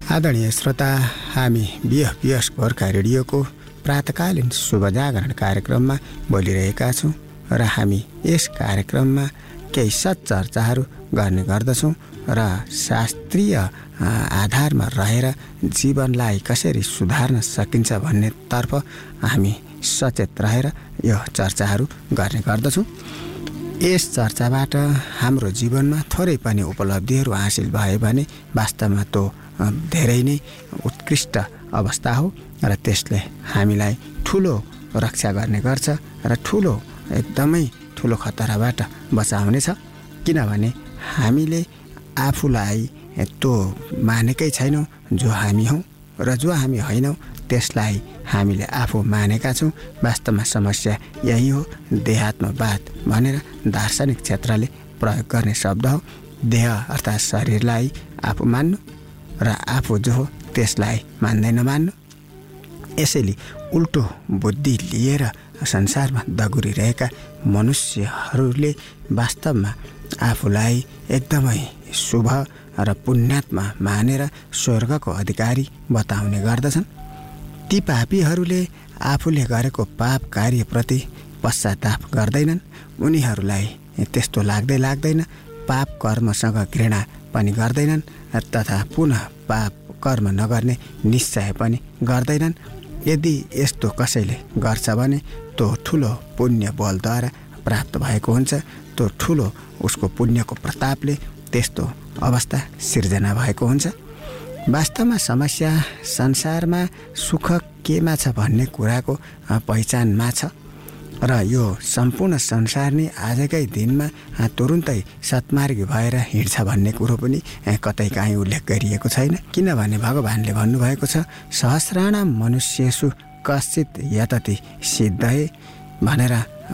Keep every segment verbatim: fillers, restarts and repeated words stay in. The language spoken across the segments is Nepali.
आदरणीय श्रोता, हामी बिह बियस गोर्खा रेडियोको प्रातकालीन शुभ जागरण कार्यक्रममा बोलिरहेका छौँ र हामी यस कार्यक्रममा केही सच्चर्चाहरू गर्ने गर्दछौँ र शास्त्रीय आधारमा रहेर जीवनलाई कसरी सुधार्न सकिन्छ भन्नेतर्फ हामी सचेत रहेर यो चर्चाहरू गर्ने गर्दछौँ। यस चर्चाबाट हाम्रो जीवनमा थोरै पनि उपलब्धिहरू हासिल भए भने वास्तवमा त्यो धेरै नै उत्कृष्ट अवस्था हो र त्यसले हामीलाई ठुलो रक्षा गर्ने गर्छ र ठुलो एकदमै ठुलो खतराबाट बचाउनेछ। किनभने हामीले आफूलाई त्यो मानेकै छैनौँ जो हामी हौँ र जो हामी होइनौँ त्यसलाई हामीले आफू मानेका छौँ। वास्तवमा समस्या यही हो। देहात्मवाद भनेर दार्शनिक क्षेत्रले प्रयोग गर्ने शब्द हो। देह अर्थात् शरीरलाई आफू मान्नु र आफू जो हो त्यसलाई मान्दै नमान्नु। यसैले उल्टो बुद्धि लिएर संसारमा दगुरिरहेका मनुष्यहरूले वास्तवमा आफूलाई एकदमै शुभ र पुण्यात्मा मानेर स्वर्गको अधिकारी बताउने गर्दछन्। ती पापीहरूले आफूले गरेको पाप कार्यप्रति पश्चाताप गर्दैनन्। उनीहरूलाई त्यस्तो लाग्दै लाग्दैन। पाप कर्मसँग घृणा पनि गर्दैनन् तथा पुनः पाप कर्म नगर्ने निश्चय पनि गर्दैनन्। यदि यस्तो कसैले गर्छ भने त्यो ठुलो पुण्य बलद्वारा प्राप्त भएको हुन्छ। त्यो ठुलो उसको पुण्यको प्रतापले त्यस्तो अवस्था सिर्जना भएको हुन्छ। वास्तवमा समस्या संसारमा सुख केमा छ भन्ने कुराको पहिचानमा छ र यो सम्पूर्ण संसार नै आजकै दिनमा तुरुन्तै सत्मार्गी भएर हिँड्छ भन्ने कुरो पनि कतै काहीँ उल्लेख गरिएको छैन। किनभने भगवान्ले भन्नुभएको छ, सहस्राणाम मनुष्येषु कश्चित् यतति सिद्धये भनेर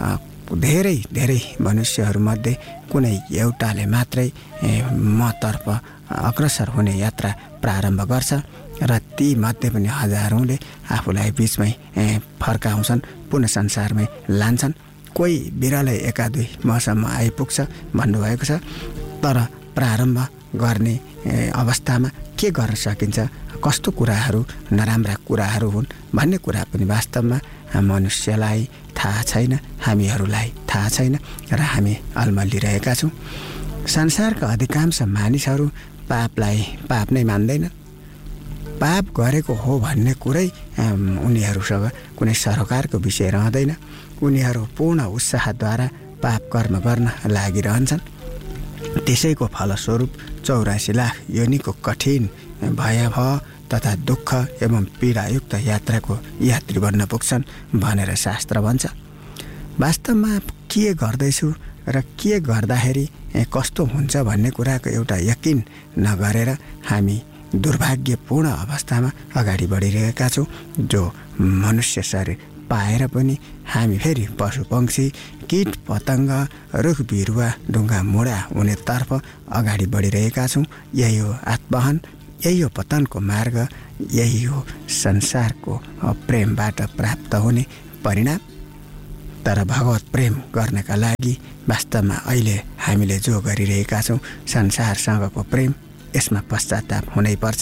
धेरै धेरै मनुष्यहरूमध्ये कुनै एउटाले मात्रै मतर्फ अग्रसर हुने यात्रा प्रारम्भ गर्छ र ती मध्ये पनि हजारौँले आफूलाई बिचमै फर्काउँछन्, पुनः संसारमै लान्छन्। कोही बिरलै एका दुई मसम्म आइपुग्छ भन्नुभएको छ। तर प्रारम्भ गर्ने अवस्थामा के गर्न सकिन्छ, कस्तो कुराहरू नराम्रा कुराहरू हुन् भन्ने कुरा पनि वास्तवमा मनुष्यलाई थाहा छैन, हामीहरूलाई थाहा छैन र हामी अल्मलिरहेका छौँ। संसारका अधिकांश मानिसहरू पापलाई पाप नै मान्दैन। पाप गरेको हो भन्ने कुरै उनीहरूसँग कुनै सरोकारको विषय रहँदैन। उनीहरू पूर्ण उत्साहद्वारा पाप कर्म गर्न लागिरहन्छन्। त्यसैको फलस्वरूप चौरासी लाख योनिको कठिन भयावह तथा दुःख एवं पीडायुक्त यात्राको यात्री बन्न पुग्छन् भनेर शास्त्र भन्छ। वास्तवमा के गर्दैछु र के गर्दाखेरि कस्तो हुन्छ भन्ने कुराको एउटा यकिन नगरेर हामी दुर्भाग्यपूर्ण अवस्थामा अगाडि बढिरहेका छौँ। जो मनुष्य शरीर पाएर पनि हामी फेरि पशु पक्षी कीट पतङ्ग रुख बिरुवा ढुङ्गा मुढा हुनेतर्फ अगाडि बढिरहेका छौँ। यही हो आत्महन, यही हो पतनको मार्ग, यही हो संसारको प्रेमबाट प्राप्त हुने परिणाम। तर भगवत प्रेम गर्नका लागि वास्तवमा अहिले हामीले जो गरिरहेका छौँ संसारसँगको प्रेम, यसमा पश्चाताप हुनैपर्छ।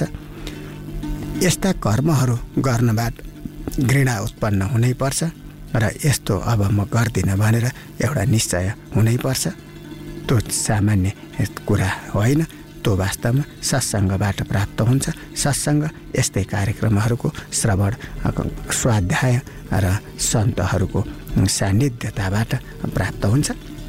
यस्ता कर्महरू गर्नबाट घृणा उत्पन्न हुनैपर्छ र यस्तो अब म गर्दिनँ भनेर एउटा निश्चय हुनैपर्छ। त्यो सामान्य कुरा होइन, त्यो वास्तवमा सत्सङ्गबाट प्राप्त हुन्छ। सत्सङ्ग यस्तै कार्यक्रमहरूको श्रवण, स्वाध्याय र सन्तहरूको सान्निध्यताबाट प्राप्त हुन्छ।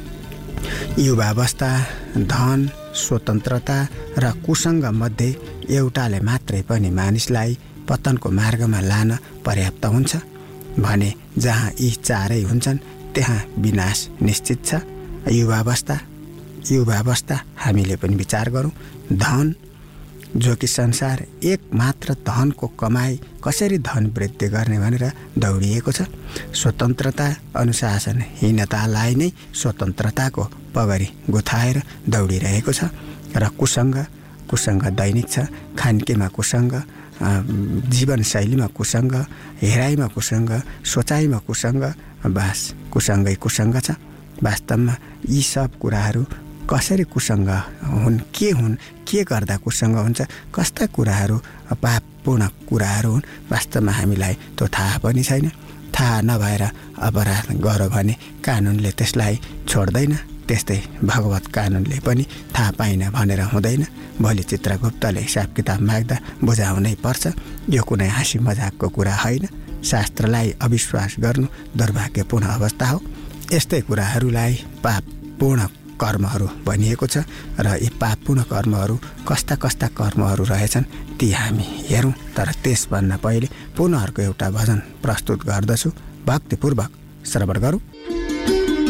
युवावस्था, धन, स्वतन्त्रता र कुसङ्ग मध्ये एउटाले मात्रै पनि मानिसलाई पतनको मार्गमा लान पर्याप्त हुन्छ भने जहाँ यी चारै हुन्छन् त्यहाँ विनाश निश्चित छ। युवावस्था युवावस्था हामीले पनि विचार गरौँ। धन, जो कि संसार एक मात्र धनको कमाई कसरी धन वृद्धि गर्ने भनेर दौडिएको छ। स्वतन्त्रता, अनुशासनहीनतालाई नै स्वतन्त्रताको पगरी गुथाएर दौडिरहेको छ। र कुसङ्ग कुसङ्ग दैनिक छ। खानकेमा कुसङ्ग, जीवनशैलीमा कुसङ्ग, हेराइमा कुसङ्ग, सोचाइमा कुसङ्ग, बास कुसङ्गै कुसङ्ग छ। वास्तवमा यी सब कुराहरू कसरी कुसङ्ग हुन्, के हुन्, के गर्दा कुसङ्ग हुन्छ, कस्ता कुराहरू पापपूर्ण कुराहरू हुन्, वास्तवमा हामीलाई त्यो थाहा पनि छैन। थाहा नभएर अपराध गर्यो भने कानुनले त्यसलाई छोड्दैन, त्यस्तै भगवत कानुनले पनि थाहा पाइन भनेर हुँदैन। भोलि चित्रगुप्तले हिसाब किताब माग्दा बुझाउनै पर्छ। यो कुनै हाँसी मजाकको कुरा होइन। शास्त्रलाई अविश्वास गर्नु दुर्भाग्यपूर्ण अवस्था हो। यस्तै कुराहरूलाई पापपूर्ण कर्महरू भनिएको छ र यी पापपूर्ण कर्महरू कस्ता कस्ता कर्महरू रहेछन् ती हामी हेरौँ। तर त्यसभन्दा पहिले पुनः अर्को एउटा भजन प्रस्तुत गर्दछु, भक्तिपूर्वक श्रवण गरौँ।